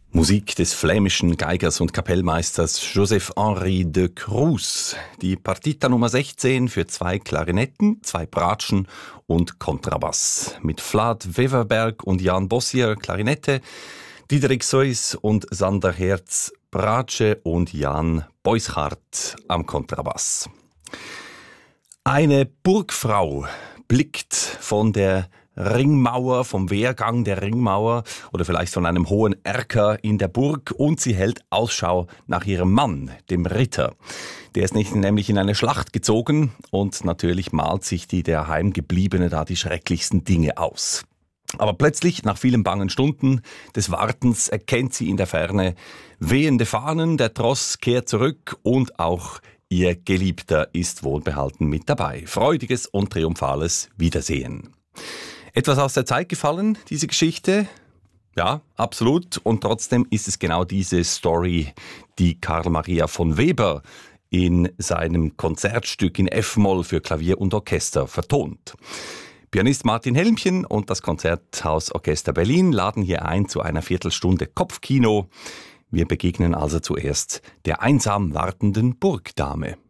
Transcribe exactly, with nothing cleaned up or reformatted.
Musik des flämischen Geigers und Kapellmeisters Joseph-Henri de Cruz. Die Partita Nummer sechzehn für zwei Klarinetten, zwei Bratschen und Kontrabass. Mit Vlad Weverberg und Jan Bossier Klarinette, Diederik Seuss und Sander Herz Bratsche und Jan Beuschardt am Kontrabass. Eine Burgfrau blickt von der Ringmauer, vom Wehrgang der Ringmauer oder vielleicht von einem hohen Erker in der Burg und sie hält Ausschau nach ihrem Mann, dem Ritter. Der ist nicht nämlich in eine Schlacht gezogen und natürlich malt sich die der Heimgebliebene da die schrecklichsten Dinge aus. Aber plötzlich, nach vielen bangen Stunden des Wartens, erkennt sie in der Ferne wehende Fahnen, der Tross kehrt zurück und auch ihr Geliebter ist wohlbehalten mit dabei. Freudiges und triumphales Wiedersehen. Etwas aus der Zeit gefallen, diese Geschichte? Ja, absolut. Und trotzdem ist es genau diese Story, die Karl Maria von Weber in seinem Konzertstück in F-Moll für Klavier und Orchester vertont. Pianist Martin Helmchen und das Konzerthaus Orchester Berlin laden hier ein zu einer Viertelstunde Kopfkino. Wir begegnen also zuerst der einsam wartenden Burgdame.